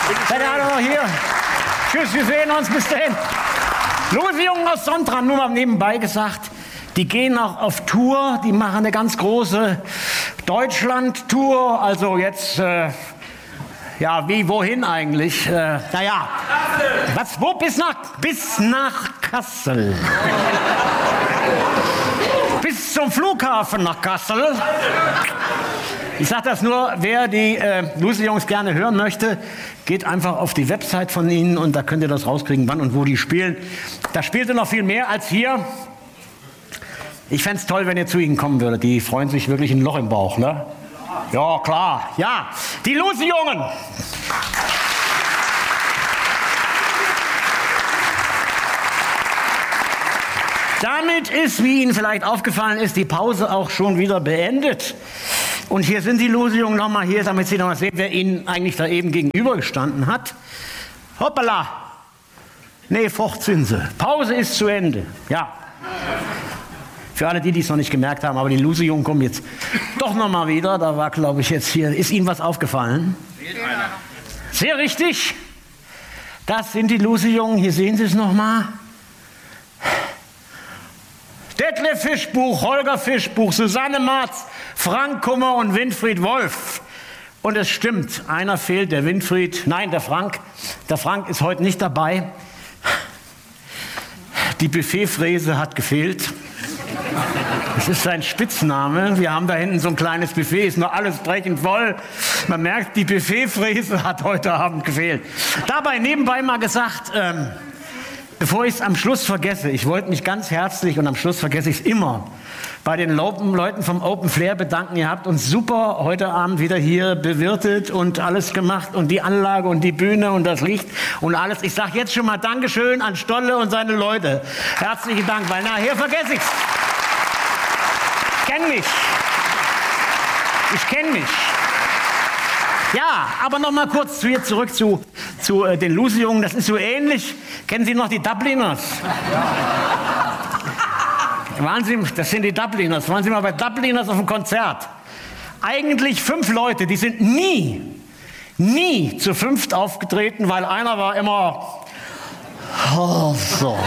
Seid ihr alle noch hier? Tschüss, wir sehen uns, bis dahin. Lose Jungen aus Sondra, nur mal nebenbei gesagt, die gehen auch auf Tour, die machen eine ganz große Deutschland-Tour, also jetzt, ja, wie, wohin eigentlich? Naja, was, wo, bis nach Kassel. Bis zum Flughafen nach Kassel. Ich sage das nur, wer die Lose Jungs gerne hören möchte, geht einfach auf die Website von ihnen und da könnt ihr das rauskriegen, wann und wo die spielen. Da spielte noch viel mehr als hier. Ich fände es toll, wenn ihr zu ihnen kommen würdet. Die freuen sich wirklich ein Loch im Bauch, ne? Ja, klar. Ja, die Lose Jungen. Damit ist, wie Ihnen vielleicht aufgefallen ist, die Pause auch schon wieder beendet. Und hier sind die Lose Jungen nochmal hier, damit Sie noch mal sehen, wer Ihnen eigentlich da eben gegenübergestanden hat. Hoppala! Nee, Fortzinse. Pause ist zu Ende. Ja. Für alle, die es noch nicht gemerkt haben, aber die Lose Jungen kommen jetzt doch nochmal wieder. Da war, glaube ich, jetzt hier. Ist Ihnen was aufgefallen? Sehr richtig. Das sind die Lose Jungen. Hier sehen Sie es nochmal. Detlef Fischbuch, Holger Fischbuch, Susanne Marz, Frank Kummer und Winfried Wolf. Und es stimmt, einer fehlt, der Winfried, nein, der Frank. Der Frank ist heute nicht dabei. Die Buffetfräse hat gefehlt. Das ist sein Spitzname. Wir haben da hinten so ein kleines Buffet, ist noch alles brechend voll. Man merkt, die Buffetfräse hat heute Abend gefehlt. Dabei nebenbei mal gesagt, bevor ich es am Schluss vergesse, ich wollte mich ganz herzlich, und am Schluss vergesse ich es immer, bei den Leuten vom Open Flair bedanken. Ihr habt uns super heute Abend wieder hier bewirtet und alles gemacht und die Anlage und die Bühne und das Licht und alles. Ich sage jetzt schon mal Dankeschön an Stolle und seine Leute. Herzlichen Dank, weil nachher vergesse ich es. Ich kenne mich. Ja, aber noch mal kurz zurück zu den Lose Jungen. Das ist so ähnlich. Kennen Sie noch die Dubliners? Das sind die Dubliners. Waren Sie mal bei Dubliners auf einem Konzert? Eigentlich 5 Leute, die sind nie zu 5 aufgetreten, weil einer war immer so.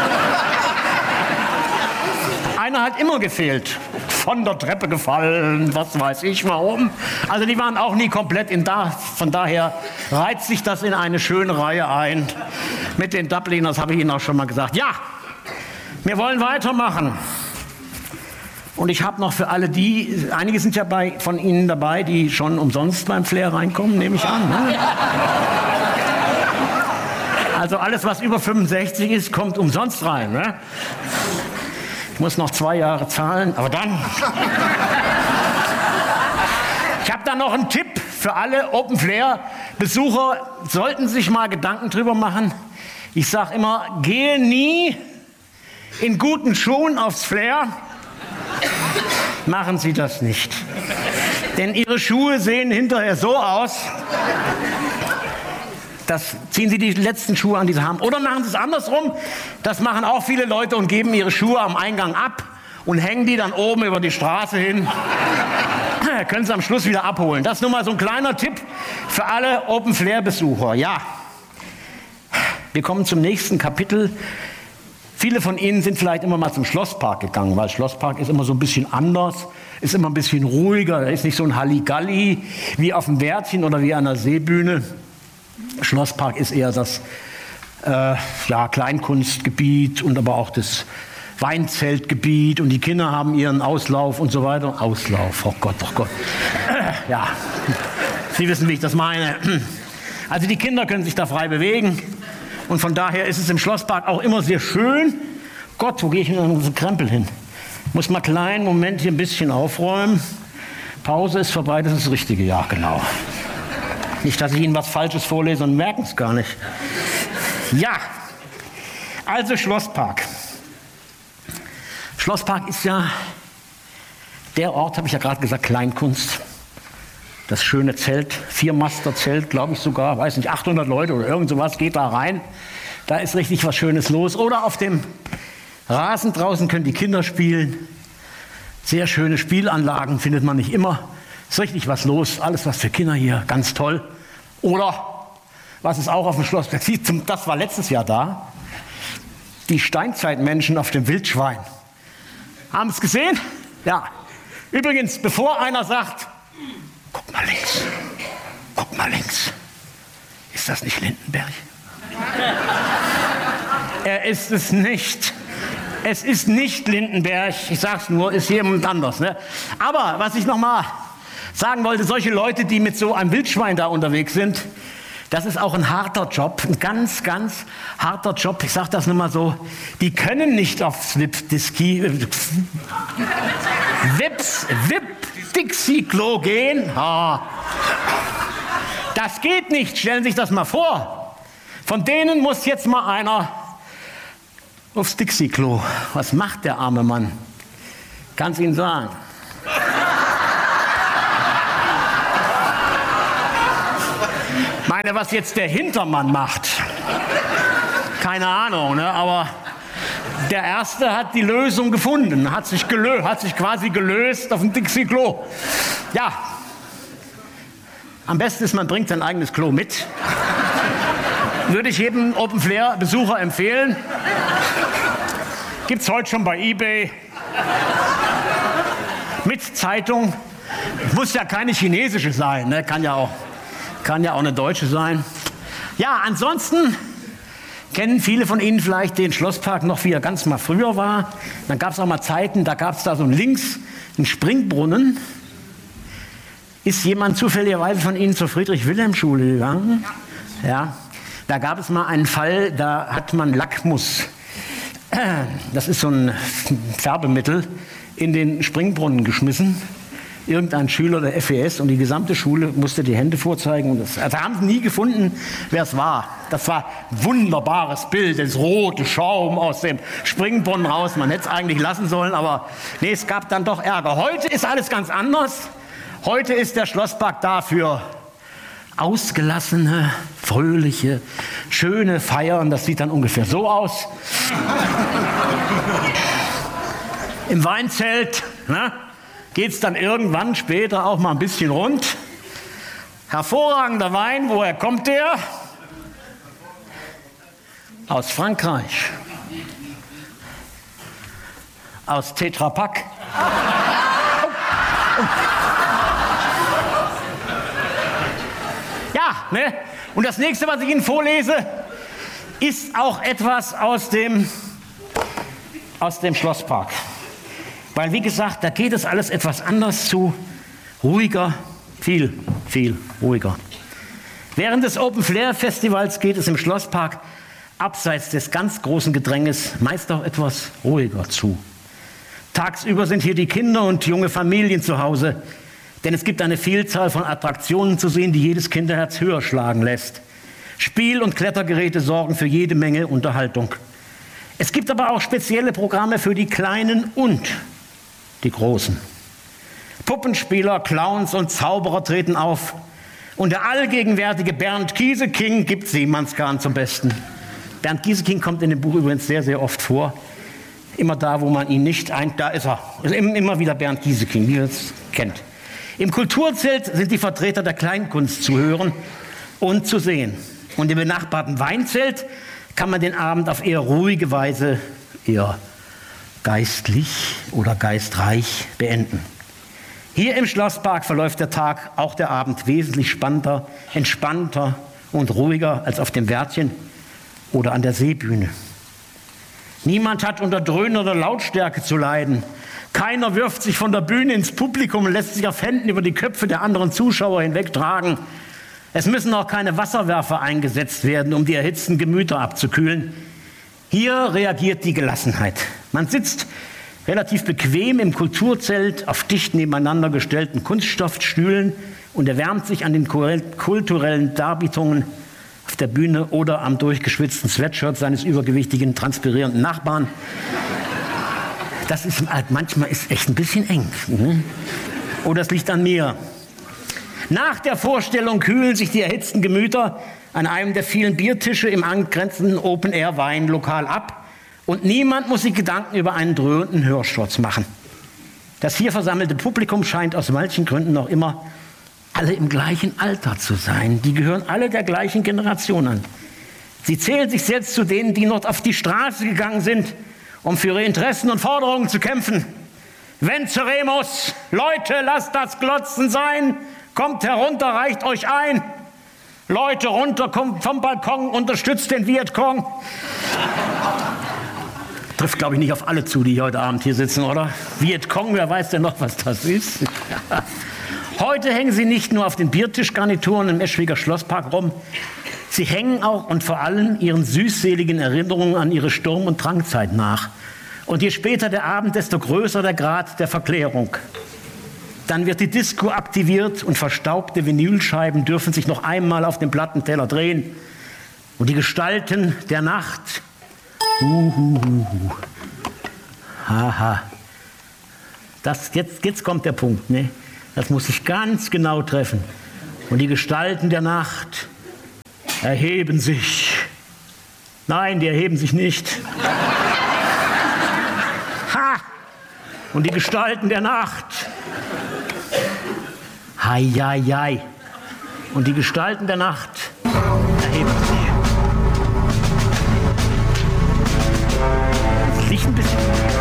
Einer hat immer gefehlt. Von der Treppe gefallen, was weiß ich warum. Also die waren auch nie komplett von daher reizt sich das in eine schöne Reihe ein. Mit den Dubliners habe ich Ihnen auch schon mal gesagt. Ja, wir wollen weitermachen. Und ich habe noch für alle die, einige sind ja von Ihnen dabei, die schon umsonst beim Flair reinkommen, nehme ich an. Ne? Also alles, was über 65 ist, kommt umsonst rein. Ne? Ich muss noch 2 Jahre zahlen, aber dann. Ich habe da noch einen Tipp für alle Open Flair Besucher, sollten sich mal Gedanken drüber machen. Ich sage immer, gehe nie in guten Schuhen aufs Flair. Machen Sie das nicht. Denn Ihre Schuhe sehen hinterher so aus. Ziehen Sie die letzten Schuhe an, die Sie haben. Oder machen Sie es andersrum. Das machen auch viele Leute und geben ihre Schuhe am Eingang ab und hängen die dann oben über die Straße hin. Können Sie am Schluss wieder abholen. Das ist nur mal so ein kleiner Tipp für alle Open Flair Besucher. Ja, wir kommen zum nächsten Kapitel. Viele von Ihnen sind vielleicht immer mal zum Schlosspark gegangen, weil Schlosspark ist immer so ein bisschen anders, ist immer ein bisschen ruhiger. Da ist nicht so ein Halligalli wie auf dem Wärtchen oder wie an der Seebühne. Schlosspark ist eher das Kleinkunstgebiet und aber auch das Weinzeltgebiet und die Kinder haben ihren Auslauf und so weiter. Auslauf, oh Gott. Ja, Sie wissen, wie ich das meine. Also die Kinder können sich da frei bewegen und von daher ist es im Schlosspark auch immer sehr schön. Gott, wo gehe ich mit diesem Krempel hin? Muss mal kleinen Moment hier ein bisschen aufräumen. Pause ist vorbei, das ist das Richtige, ja genau. Nicht, dass ich Ihnen was Falsches vorlese und merken es gar nicht. Ja, also Schlosspark. Schlosspark ist ja der Ort, habe ich ja gerade gesagt, Kleinkunst. Das schöne Zelt, 4-Master-Zelt, glaube ich sogar, weiß nicht, 800 Leute oder irgend sowas geht da rein. Da ist richtig was Schönes los. Oder auf dem Rasen draußen können die Kinder spielen. Sehr schöne Spielanlagen findet man nicht immer. Ist richtig was los, alles was für Kinder hier, ganz toll. Oder was es auch auf dem Schlossberg sieht, das war letztes Jahr da, die Steinzeitmenschen auf dem Wildschwein. Haben es gesehen? Ja. Übrigens, bevor einer sagt, guck mal links, ist das nicht Lindenberg? Er ist es nicht. Es ist nicht Lindenberg, ich sag's nur, ist jemand anders. Ne? Aber was ich noch mal sagen wollte, solche Leute, die mit so einem Wildschwein da unterwegs sind, das ist auch ein harter Job, ein ganz, ganz harter Job. Ich sage das nur mal so, die können nicht aufs Dixie-Klo gehen. Das geht nicht, stellen Sie sich das mal vor. Von denen muss jetzt mal einer aufs Dixie-Klo. Was macht der arme Mann? Kann's Ihnen sagen. Ich meine, was jetzt der Hintermann macht, keine Ahnung, ne? Aber der Erste hat die Lösung gefunden, hat sich quasi gelöst auf dem Dixie-Klo. Ja, am besten ist, man bringt sein eigenes Klo mit. Würde ich jedem Open-Flair-Besucher empfehlen. Gibt's heute schon bei eBay. Mit Zeitung. Muss ja keine chinesische sein, ne? Kann ja auch eine deutsche sein. Ja, ansonsten kennen viele von Ihnen vielleicht den Schlosspark noch, wie er ganz mal früher war. Dann gab es auch mal Zeiten, da gab es da so links einen Springbrunnen. Ist jemand zufälligerweise von Ihnen zur Friedrich-Wilhelm-Schule gegangen? Ja. Da gab es mal einen Fall, da hat man Lackmus, das ist so ein Färbemittel, in den Springbrunnen geschmissen. Irgendein Schüler der FES und die gesamte Schule musste die Hände vorzeigen. Also haben sie nie gefunden, wer es war. Das war ein wunderbares Bild, das rote Schaum aus dem Springbrunnen raus. Man hätte es eigentlich lassen sollen, aber nee, es gab dann doch Ärger. Heute ist alles ganz anders. Heute ist der Schlosspark dafür ausgelassene, fröhliche, schöne Feiern. Das sieht dann ungefähr so aus. Im Weinzelt, ne? Geht es dann irgendwann später auch mal ein bisschen rund. Hervorragender Wein, woher kommt der? Aus Frankreich. Aus Tetra Pak. Ja, ne? Und das nächste, was ich Ihnen vorlese, ist auch etwas aus dem Schlosspark. Weil, wie gesagt, da geht es alles etwas anders zu, ruhiger, viel, viel ruhiger. Während des Open-Flair-Festivals geht es im Schlosspark abseits des ganz großen Gedränges meist auch etwas ruhiger zu. Tagsüber sind hier die Kinder und junge Familien zu Hause, denn es gibt eine Vielzahl von Attraktionen zu sehen, die jedes Kinderherz höher schlagen lässt. Spiel- und Klettergeräte sorgen für jede Menge Unterhaltung. Es gibt aber auch spezielle Programme für die Kleinen und die Großen. Puppenspieler, Clowns und Zauberer treten auf. Und der allgegenwärtige Bernd Gieseking gibt Seemannsgarn zum Besten. Bernd Gieseking kommt in dem Buch übrigens sehr, sehr oft vor. Immer da, wo man ihn nicht da ist er. Also immer wieder Bernd Gieseking, wie ihr es kennt. Im Kulturzelt sind die Vertreter der Kleinkunst zu hören und zu sehen. Und im benachbarten Weinzelt kann man den Abend auf eher ruhige Weise, eher geistlich oder geistreich beenden. Hier im Schlosspark verläuft der Tag, auch der Abend, wesentlich spannender, entspannter und ruhiger als auf dem Wärtchen oder an der Seebühne. Niemand hat unter dröhnender Lautstärke zu leiden. Keiner wirft sich von der Bühne ins Publikum und lässt sich auf Händen über die Köpfe der anderen Zuschauer hinwegtragen. Es müssen auch keine Wasserwerfer eingesetzt werden, um die erhitzten Gemüter abzukühlen. Hier reagiert die Gelassenheit. Man sitzt relativ bequem im Kulturzelt auf dicht nebeneinander gestellten Kunststoffstühlen und erwärmt sich an den kulturellen Darbietungen auf der Bühne oder am durchgeschwitzten Sweatshirt seines übergewichtigen, transpirierenden Nachbarn. Das ist manchmal ist echt ein bisschen eng. Oder es liegt an mir. Nach der Vorstellung kühlen sich die erhitzten Gemüter an einem der vielen Biertische im angrenzenden Open-Air-Weinlokal ab und niemand muss sich Gedanken über einen dröhnenden Hörsturz machen. Das hier versammelte Publikum scheint aus manchen Gründen noch immer alle im gleichen Alter zu sein. Die gehören alle der gleichen Generation an. Sie zählen sich selbst zu denen, die noch auf die Straße gegangen sind, um für ihre Interessen und Forderungen zu kämpfen. Venceremus! Leute, lasst das Glotzen sein! Kommt herunter, reicht euch ein! Leute, runter, kommt vom Balkon, unterstützt den Vietcong! Trifft, glaube ich, nicht auf alle zu, die heute Abend hier sitzen, oder? Vietcong, wer weiß denn noch, was das ist? Heute hängen sie nicht nur auf den Biertischgarnituren im Eschwiger Schlosspark rum, sie hängen auch und vor allem ihren süßseligen Erinnerungen an ihre Sturm- und Drangzeit nach. Und je später der Abend, desto größer der Grad der Verklärung. Dann wird die Disco aktiviert und verstaubte Vinylscheiben dürfen sich noch einmal auf dem Plattenteller drehen. Und die Gestalten der Nacht, haha, jetzt kommt der Punkt, ne? Das muss ich ganz genau treffen. Und die Gestalten der Nacht erheben sich. Nein, die erheben sich nicht. Ha! Und die Gestalten der Nacht. Hei, hei, hei. Und die Gestalten der Nacht erheben sich. Das Licht ein bisschen.